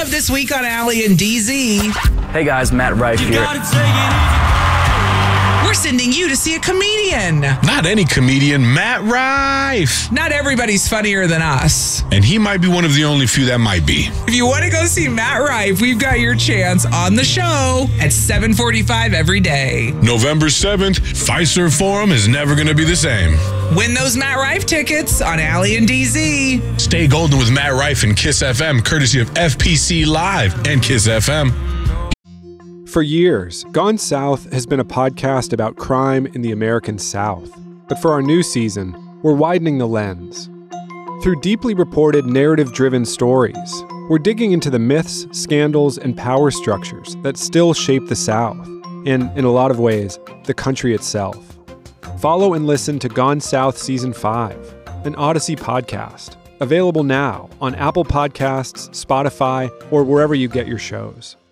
up this week on Allie and DZ. Hey guys, Matt Rife here. We're sending you to see a comedian. Not any comedian, Matt Rife. Not everybody's funnier than us. And he might be one of the only few that might be. If you want to go see Matt Rife, we've got your chance on the show at 7:45 every day. November 7th, Fiserv Forum is never going to be the same. Win those Matt Rife tickets on Allie and DZ. Stay golden with Matt Rife and Kiss FM, courtesy of FPC Live and Kiss FM. For years, Gone South has been a podcast about crime in the American South. But for our new season, we're widening the lens. Through deeply reported, narrative-driven stories, we're digging into the myths, scandals, and power structures that still shape the South, and, in a lot of ways, the country itself. Follow and listen to Gone South Season 5, an Odyssey podcast, available now on Apple Podcasts, Spotify, or wherever you get your shows.